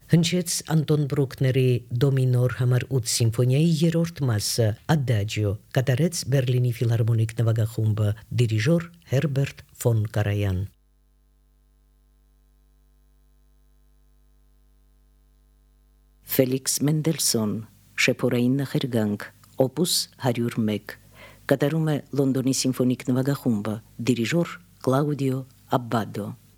Հնչեց Անտոն Բրուկների դոմինոր համար 8 սիմֆոնիայի երրորդ մասը Adagio, կատարեց Բերլինի ֆիլհարմոնիկ նվագախումբը, դիրիժոր Հերբերտ ֆոն Կարայան։ Ֆելիքս Մենդելսոն, շեփորային նախերգանք, օպուս 101, կատարում է Լոնդոնի սիմֆոնիկ նվագախումբը, դիրիժոր Կլաուդիո Աբբադո։